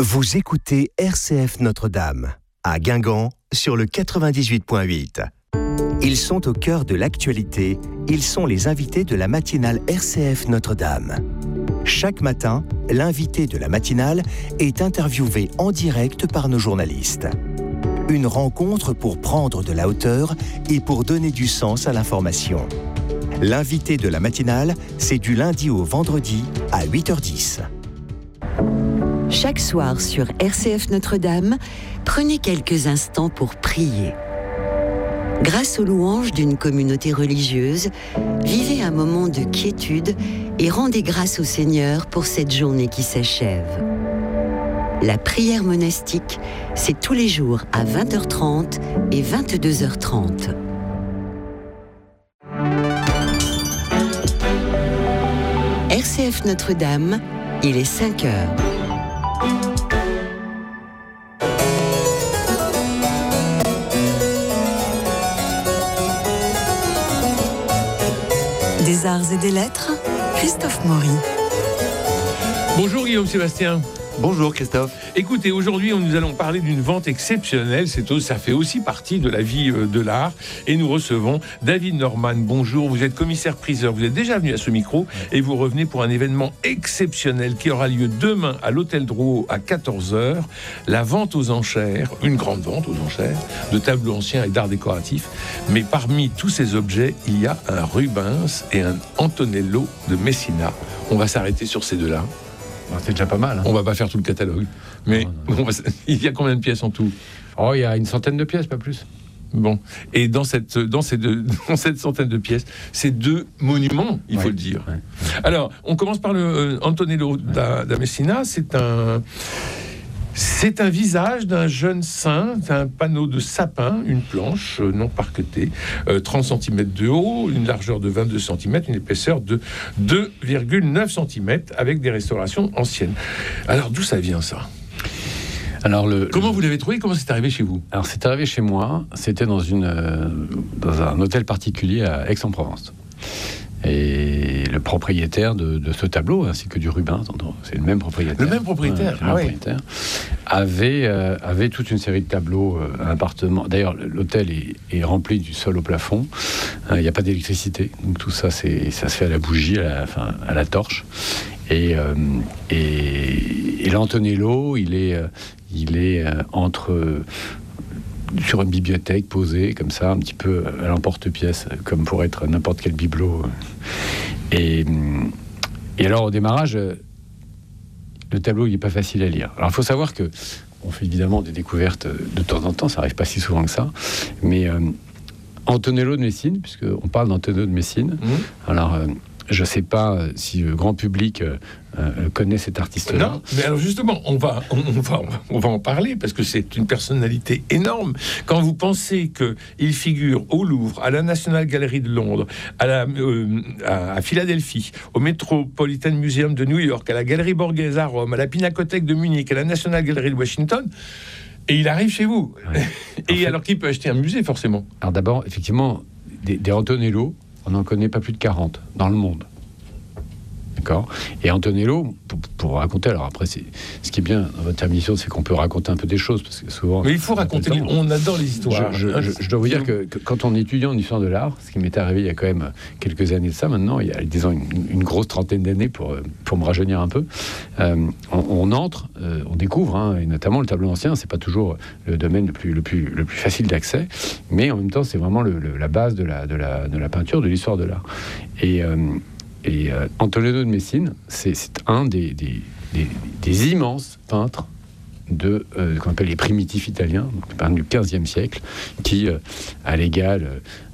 Vous écoutez RCF Notre-Dame, à Guingamp, sur le 98.8. Ils sont au cœur de l'actualité, ils sont les invités de la matinale RCF Notre-Dame. Chaque matin, l'invité de la matinale est interviewé en direct par nos journalistes. Une rencontre pour prendre de la hauteur et pour donner du sens à l'information. L'invité de la matinale, c'est du lundi au vendredi à 8h10. Chaque soir sur RCF Notre-Dame, prenez quelques instants pour prier. Grâce aux louanges d'une communauté religieuse, vivez un moment de quiétude et rendez grâce au Seigneur pour cette journée qui s'achève. La prière monastique, c'est tous les jours à 20h30 et 22h30. RCF Notre-Dame, il est 5h. Des arts et des lettres, Christophe Maury. Bonjour Guillaume Sébastien. Bonjour Christophe. Écoutez, aujourd'hui nous allons parler d'une vente exceptionnelle, ça fait aussi partie de la vie de l'art, et nous recevons David Norman. Bonjour, vous êtes commissaire-priseur, vous êtes déjà venu à ce micro et vous revenez pour un événement exceptionnel qui aura lieu demain à l'hôtel Drouot à 14h, la vente aux enchères, une grande vente aux enchères de tableaux anciens et d'art décoratif, mais parmi tous ces objets, il y a un Rubens et un Antonello de Messina. On va s'arrêter sur ces deux-là. C'est déjà pas mal. Hein. On va pas faire tout le catalogue, mais il y a combien de pièces en tout ? Oh, il y a une centaine de pièces, pas plus. Bon, et dans cette centaine de pièces, ces deux monuments, il faut le dire. Ouais. Alors, on commence par le Antonello da Messina. C'est un visage d'un jeune saint, un panneau de sapin, une planche non parquetée, 30 cm de haut, une largeur de 22 cm, une épaisseur de 2,9 cm, avec des restaurations anciennes. Alors, d'où ça vient, ça ? Alors comment vous l'avez trouvé ? Comment c'est arrivé chez vous ? Alors, c'est arrivé chez moi. C'était dans un hôtel particulier à Aix-en-Provence. Et le propriétaire de ce tableau, ainsi que du Rubens, c'est le même propriétaire. Le même propriétaire, propriétaire avait toute une série de tableaux, un appartement. D'ailleurs, l'hôtel est rempli du sol au plafond. Il n'y a pas d'électricité, donc tout ça, ça se fait à la bougie, à la torche. Et l'Antonello, il est sur une bibliothèque posée comme ça, un petit peu à l'emporte-pièce, comme pour être n'importe quel bibelot. Et alors au démarrage, le tableau il est pas facile à lire. Alors il faut savoir que on fait évidemment des découvertes de temps en temps, ça arrive pas si souvent que ça, mais Antonello de Messine, puisque on parle d'Antonello de Messine. Alors je ne sais pas si le grand public connaît cet artiste-là. Non, mais alors justement, on va en parler, parce que c'est une personnalité énorme. Quand vous pensez qu'il figure au Louvre, à la National Gallery de Londres, à Philadelphie, au Metropolitan Museum de New York, à la Galerie Borghese à Rome, à la Pinacothèque de Munich, à la National Gallery de Washington, et il arrive chez vous. Ouais. Et alors qu'il peut acheter un musée, forcément. Alors d'abord, effectivement, des Antonello, on n'en connaît pas plus de 40 dans le monde. D'accord ? Et Antonello, pour raconter, alors après, ce qui est bien dans votre émission, c'est qu'on peut raconter un peu des choses, parce que souvent... Mais il faut raconter, on adore les histoires. Je dois vous dire que quand on est étudiant en histoire de l'art, ce qui m'est arrivé il y a quand même quelques années de ça maintenant, il y a, disons, une grosse trentaine d'années pour me rajeunir un peu, on entre, on découvre, et notamment le tableau ancien, c'est pas toujours le domaine le plus facile d'accès, mais en même temps, c'est vraiment la base de la peinture, de l'histoire de l'art. Et Antonello de Messine, c'est un des immenses peintres qu'on appelle les primitifs italiens, donc peintres du XVe siècle, qui, à l'égal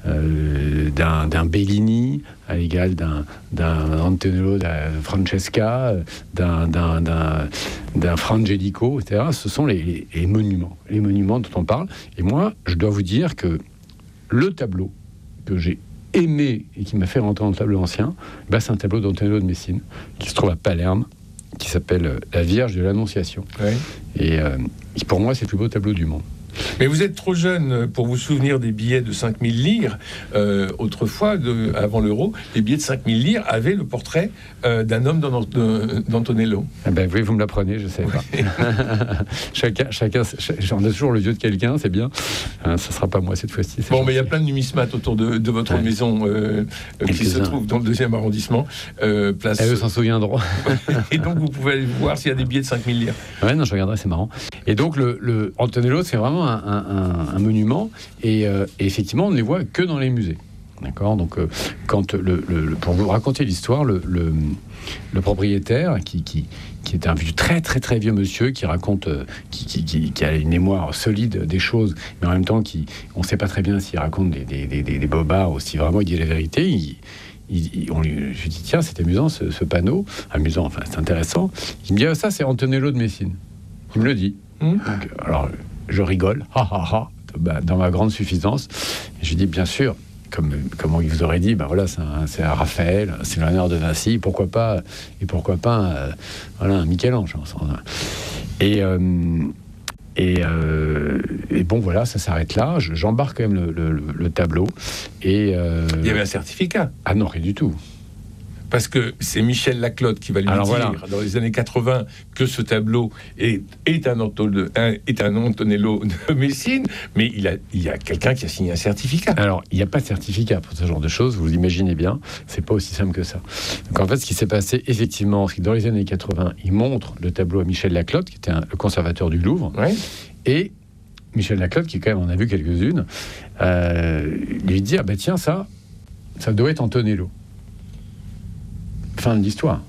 d'un Bellini, à l'égal d'un Antonello da Francesca, d'un Frangelico, etc., ce sont les monuments dont on parle. Et moi, je dois vous dire que le tableau que j'ai aimé et qui m'a fait rentrer dans le tableau ancien, c'est un tableau d'Antonello de Messine qui se trouve à Palerme, qui s'appelle La Vierge de l'Annonciation. Ouais. Et pour moi, c'est le plus beau tableau du monde. Mais vous êtes trop jeune pour vous souvenir des billets de 5000 lire. Autrefois, avant l'euro, les billets de 5000 lire avaient le portrait d'un homme d'Antonello. Ah ben oui, vous me l'apprenez, je ne savais pas. chacun, j'en ai toujours le vieux de quelqu'un, c'est bien. Ça ne sera pas moi cette fois-ci. Bon, mais il y a plein de numismates autour de votre maison qui se trouve dans le 2e arrondissement. Place... Elles s'en souviendront. Et donc, vous pouvez aller voir s'il y a des billets de 5000 lire. Ouais, non, je regarderai, c'est marrant. Et donc, le Antonello, c'est vraiment un monument. Et effectivement, on ne les voit que dans les musées. D'accord. Donc, quand pour vous raconter l'histoire, le propriétaire qui est un vieux, très très très vieux monsieur qui raconte, qui a une mémoire solide des choses, mais en même temps on ne sait pas très bien s'il raconte des bobards ou si vraiment il dit la vérité. Je lui dis tiens, c'est amusant ce panneau, amusant, enfin c'est intéressant. Il me dit ça c'est Antonello de Messine. Il me le dit. Donc, alors je rigole, dans ma grande suffisance. Et je lui dis bien sûr. Comme on vous aurait dit, voilà, c'est un Raphaël, c'est Léonard de Vinci, pourquoi pas un Michel-Ange. Et bon, voilà, ça s'arrête là. J'embarque quand même le tableau. Et il y avait un certificat. Ah non, rien du tout. Parce que c'est Michel Laclotte qui va lui dire, dans les années 80, que ce tableau est un Antonello de Messine, mais il y a quelqu'un qui a signé un certificat. Alors, il n'y a pas de certificat pour ce genre de choses, vous imaginez bien, c'est pas aussi simple que ça. Donc en fait, ce qui s'est passé, effectivement, c'est que dans les années 80, il montre le tableau à Michel Laclotte, qui était le conservateur du Louvre, et Michel Laclotte, qui quand même en a vu quelques-unes, lui dit, tiens, ça doit être Antonello. Fin de l'histoire.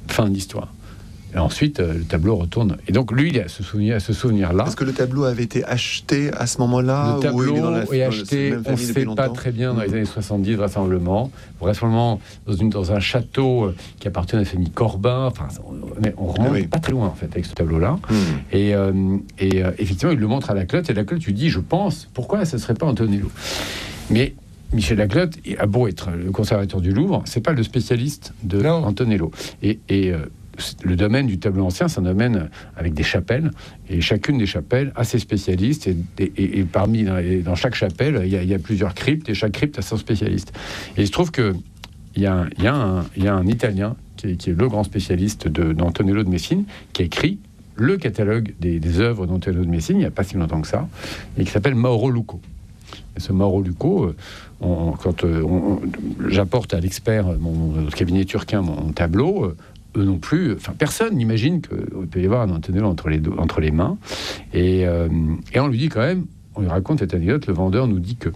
Et ensuite, le tableau retourne. Et donc, lui, il a ce souvenir-là. Est-ce que le tableau avait été acheté à ce moment-là? Le tableau est acheté, on ne sait pas très bien, dans les années 70, vraisemblablement dans un château qui appartient à la famille Corbin. Enfin, on remonte pas très loin, en fait, avec ce tableau-là. Et effectivement, il le montre à Laclotte, et Laclotte lui dit, je pense, pourquoi ce ne serait pas Antonello? Mais Michel Laclotte a beau être le conservateur du Louvre, c'est pas le spécialiste de Antonello. Et le domaine du tableau ancien, c'est un domaine avec des chapelles, et chacune des chapelles a ses spécialistes, et dans chaque chapelle, il y a plusieurs cryptes, et chaque crypte a son spécialiste. Et il se trouve que il y a un Italien qui est le grand spécialiste d'Antonello de Messine, qui a écrit le catalogue des œuvres d'Antonello de Messine, il n'y a pas si longtemps que ça, et qui s'appelle Mauro Lucco. Et ce Mauro Lucco, quand j'apporte à l'expert, mon cabinet turquin, mon tableau, eux non plus, personne n'imagine qu'il peut y avoir un Antonello entre les mains. Et on lui dit quand même, on lui raconte cette anecdote, le vendeur nous dit que.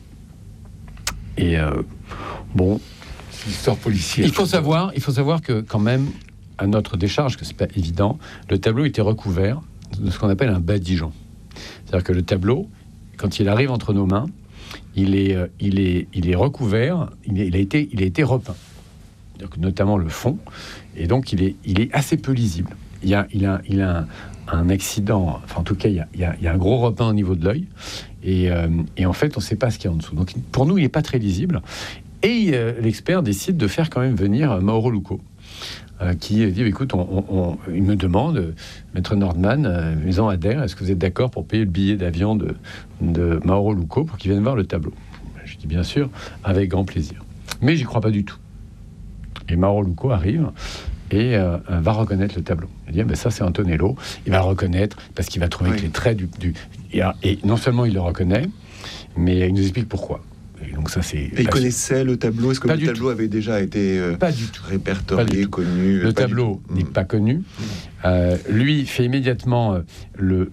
Et bon, c'est une histoire policière. Il faut savoir que quand même, à notre décharge, que c'est pas évident, le tableau était recouvert de ce qu'on appelle un badigeon. C'est-à-dire que le tableau, quand il arrive entre nos mains, il est recouvert, il a été repeint, donc notamment le fond, et donc il est assez peu lisible. Il a un accident, enfin en tout cas il y a un gros repeint au niveau de l'œil, et en fait on ne sait pas ce qu'il y a en dessous. Donc pour nous il n'est pas très lisible, et l'expert décide de faire quand même venir Mauro Lucco. Qui dit, écoute, il me demande, Maître Nordman, Maison Adair, est-ce que vous êtes d'accord pour payer le billet d'avion de Mauro Lucco pour qu'il vienne voir le tableau? Je dis bien sûr, avec grand plaisir. Mais j'y crois pas du tout. Et Mauro Lucco arrive et va reconnaître le tableau. Il dit, ça c'est Antonello. Il va le reconnaître parce qu'il va trouver que les traits et non seulement il le reconnaît, mais il nous explique pourquoi. Et donc ça, c'est. Et il connaissait le tableau. Est-ce que le tableau avait déjà été répertorié, connu? Le tableau n'est pas connu. Lui fait immédiatement le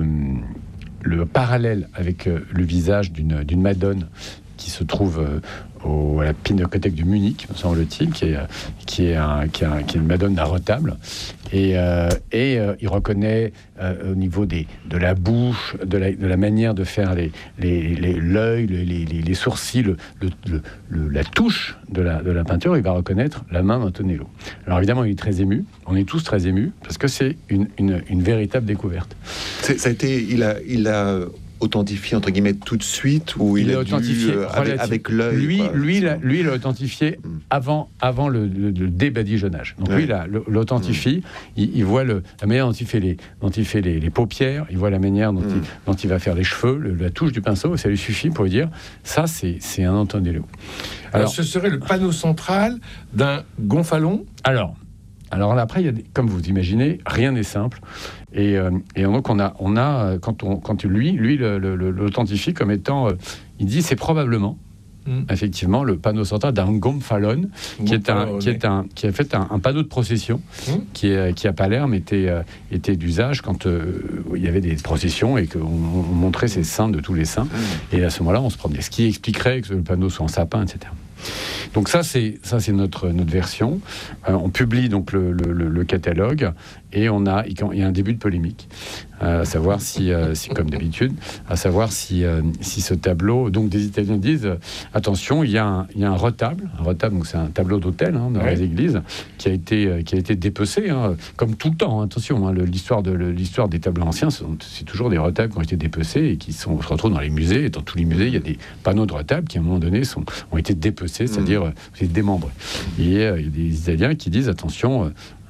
parallèle avec le visage d'une Madone qui se trouve à la Pinacothèque de Munich, me semble-t-il, qui est une Madone d'un retable. Et il reconnaît au niveau de la bouche, de la manière de faire l'œil, les sourcils, la touche de la peinture, il va reconnaître la main d'Antonello. Alors évidemment, il est très ému. On est tous très émus parce que c'est une véritable découverte. Ça a été, il a authentifié entre guillemets tout de suite, ou il a authentifié avec l'œil. Lui, il a authentifié avant le débadigeonnage. Donc lui, il l'authentifie. Il voit la manière dont il fait les paupières. Il voit la manière dont il va faire les cheveux, la touche du pinceau. Ça lui suffit pour lui dire ça, c'est un Antonello. Alors, ce serait le panneau central d'un gonfalon. Alors là, après, comme vous imaginez, rien n'est simple. Et donc, on a quand lui l'authentifie comme étant, il dit, c'est probablement, effectivement, le panneau central d'un gonfalon, qui a fait un panneau de procession, qui à Palerme était d'usage quand il y avait des processions et qu'on montrait ces saints de tous les saints. Et à ce moment-là, on se promenait. Ce qui expliquerait que le panneau soit en sapin, etc. Donc ça c'est notre version. On publie donc le catalogue et il y a un début de polémique, à savoir si comme d'habitude, à savoir si ce tableau, donc des Italiens disent attention, il y a un retable donc c'est un tableau d'autel dans les églises qui a été dépecé, comme tout le temps. Attention, l'histoire des tableaux anciens, c'est toujours des retables qui ont été dépecés et qui se retrouvent dans les musées. Et dans tous les musées, il y a des panneaux de retables qui à un moment donné ont été dépecés, c'est-à-dire démembrés. Et il y a des Italiens qui disent attention,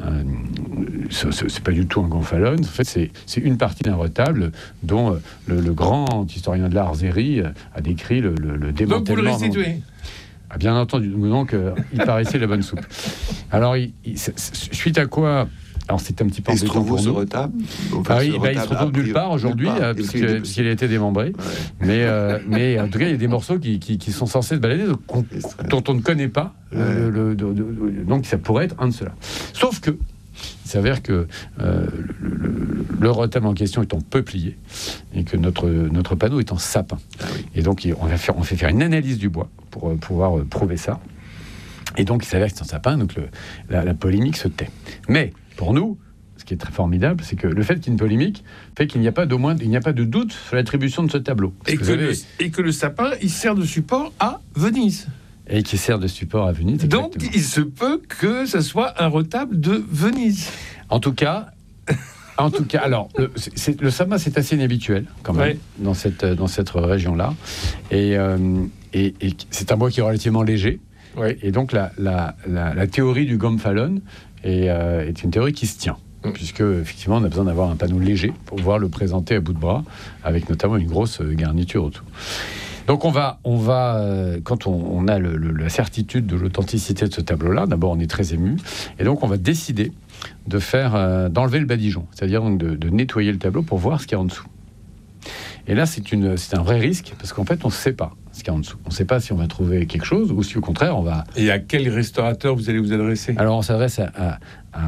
c'est pas du tout un gonfalon. En fait, c'est une partie d'un retable dont le grand historien de l'art Zeri a décrit le démantèlement. Donc vous le restituez. Bien entendu, donc il paraissait la bonne soupe. Alors, suite à quoi? Alors c'est un petit peu embêtant pour nous. Ce retable, il se retrouve nulle part aujourd'hui parce qu'il a été démembré. Ouais. Mais en tout cas, il y a des morceaux qui sont censés se balader, dont on ne connaît pas. Donc ça pourrait être un de ceux-là. Sauf que il s'avère que le retable en question est en peuplier et que notre panneau est en sapin. Et donc on fait faire une analyse du bois pour pouvoir prouver ça. Et donc il s'avère que c'est en sapin, donc la polémique se tait. Mais pour nous, ce qui est très formidable, c'est que le fait qu'il y ait une polémique fait qu'il n'y a pas de doute sur l'attribution de ce tableau. Et que le sapin, il sert de support à Venise. Et qui sert de support à Venise. Donc, il se peut que ça soit un retable de Venise. En tout cas, alors, le sapin, c'est assez inhabituel, quand même, dans cette région-là. Et c'est un bois qui est relativement léger. Ouais. Et donc, la théorie du gonfalon est une théorie qui se tient, puisque effectivement on a besoin d'avoir un panneau léger pour pouvoir le présenter à bout de bras, avec notamment une grosse garniture autour. Donc on va quand on a la certitude de l'authenticité de ce tableau-là, d'abord on est très ému, et donc on va décider d'enlever le badigeon, c'est-à-dire donc de nettoyer le tableau pour voir ce qu'il y a en dessous. Et là, c'est un vrai risque, parce qu'en fait, on ne sait pas ce qu'il y a en dessous. On ne sait pas si on va trouver quelque chose, ou si au contraire, on va... Et à quel restaurateur vous allez vous adresser? Alors, on s'adresse à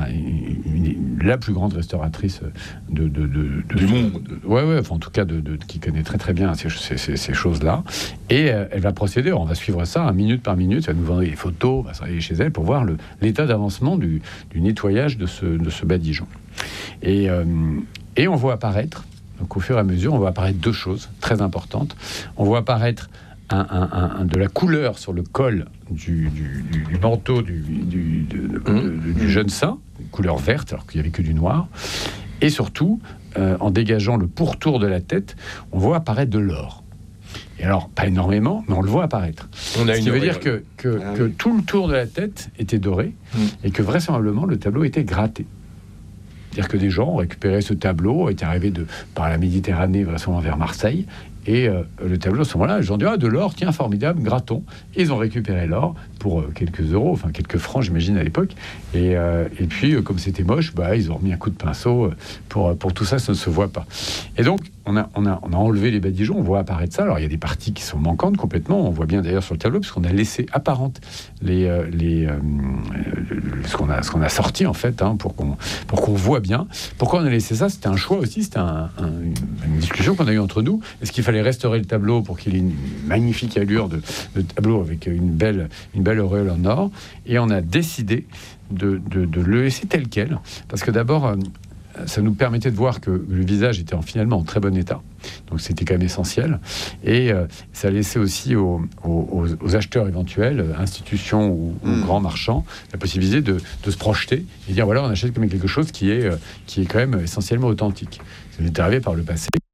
la plus grande restauratrice du monde. Enfin, en tout cas, qui connaît très très bien ces choses-là. Et elle va procéder, on va suivre ça minute par minute, elle va nous vendre des photos, on va s'arrêter chez elle pour voir l'état d'avancement du nettoyage de ce badigeon. Et on voit apparaître... Donc, au fur et à mesure, on voit apparaître deux choses très importantes. On voit apparaître de la couleur sur le col du manteau du jeune saint, couleur verte, alors qu'il n'y avait que du noir. Et surtout, en dégageant le pourtour de la tête, on voit apparaître de l'or. Et alors, pas énormément, mais on le voit apparaître. Ce qui veut dire que tout le tour de la tête était doré et que vraisemblablement, le tableau était gratté. C'est-à-dire que des gens ont récupéré ce tableau, étaient arrivés par la Méditerranée, vraisemblablement vers Marseille, et le tableau, à ce moment-là, les gens ont dit « Ah, de l'or, tiens, formidable, grattons ». Ils ont récupéré l'or pour quelques euros, enfin quelques francs, j'imagine, à l'époque. Et puis, comme c'était moche, ils ont remis un coup de pinceau pour tout ça, ça ne se voit pas. Et donc, on a enlevé les badigeons, on voit apparaître ça. Alors, il y a des parties qui sont manquantes complètement, on voit bien d'ailleurs sur le tableau, puisqu'on a laissé apparente ce qu'on a sorti, en fait, pour qu'on voit bien. Pourquoi on a laissé ça? C'était un choix aussi, c'était une discussion qu'on a eue entre nous. Est-ce qu'il fallait restaurer le tableau pour qu'il ait une magnifique allure de tableau avec une belle auréole en or? Et on a décidé de le laisser tel quel, parce que d'abord... ça nous permettait de voir que le visage était finalement en très bon état. Donc c'était quand même essentiel. Et ça laissait aussi aux acheteurs éventuels, institutions ou grands marchands, la possibilité de se projeter et dire voilà, on achète quand même quelque chose qui est quand même essentiellement authentique. Ça nous est arrivé par le passé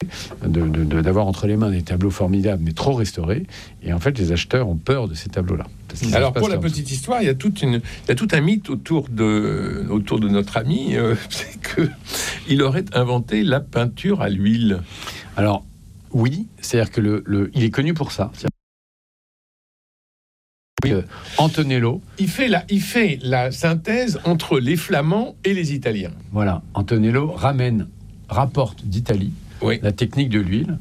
d'avoir entre les mains des tableaux formidables, mais trop restaurés. Et en fait, les acheteurs ont peur de ces tableaux-là. Alors, pour la petite histoire, il y a tout un mythe autour de notre ami, c'est qu'il aurait inventé la peinture à l'huile. Alors, oui, c'est-à-dire que il est connu pour ça. Oui. Antonello. Il fait la synthèse entre les Flamands et les Italiens. Voilà, Antonello rapporte d'Italie la technique de l'huile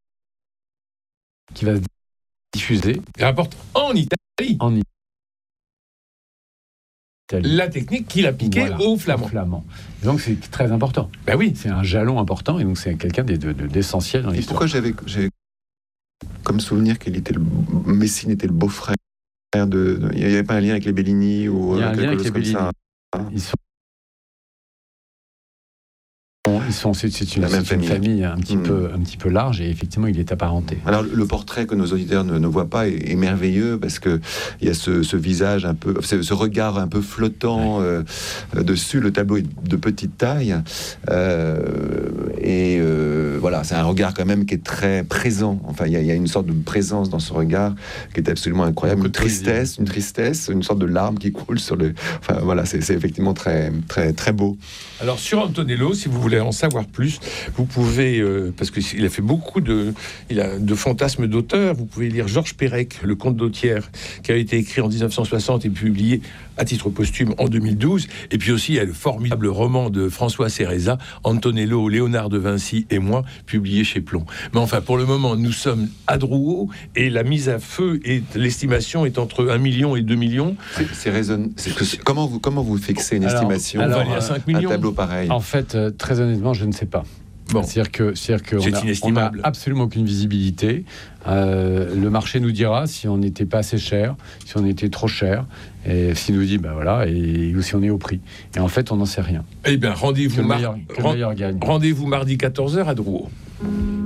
qui va se diffuser. Il rapporte en Italie. La technique qu'il appliquait aux Flamands. Donc c'est très important. Ben oui. C'est un jalon important et donc c'est quelqu'un d'essentiel dans l'histoire. Pourquoi j'avais comme souvenir Messine était le beau-frère de... Il n'y avait pas un lien avec les Bellini ou il y a un lien avec les Bellini. C'est une famille un petit peu large et effectivement il est apparenté. Alors le portrait que nos auditeurs ne voient pas est merveilleux parce que il y a ce visage un peu, ce regard un peu flottant dessus. Le tableau est de petite taille et voilà, c'est un regard quand même qui est très présent. Enfin, il y a une sorte de présence dans ce regard qui est absolument incroyable. Une tristesse, une sorte de larme qui coule sur le. Enfin voilà, c'est effectivement très très très beau. Alors sur Antonello, si vous voulez en savoir plus, vous pouvez, parce qu'il a fait beaucoup de fantasmes d'auteurs, vous pouvez lire Georges Perec, Le Comte d'Autière, qui a été écrit en 1960 et publié à titre posthume en 2012. Et puis aussi, il y a le formidable roman de François Cereza, Antonello, Léonard de Vinci et moi, publié chez Plon. Mais enfin, pour le moment, nous sommes à Drouot et la mise à feu et l'estimation est entre 1 million et 2 millions. Comment vous fixez une estimation à 5 millions. Un tableau pareil? En fait, très honnêtement, je ne sais pas. Bon. C'est-à-dire qu'on n'a absolument aucune visibilité. Le marché nous dira si on n'était pas assez cher, si on était trop cher, et s'il nous dit ou si on est au prix. Et en fait, on n'en sait rien. Eh bien, rendez-vous le meilleur gagne. Rendez-vous mardi 14h à Drouot.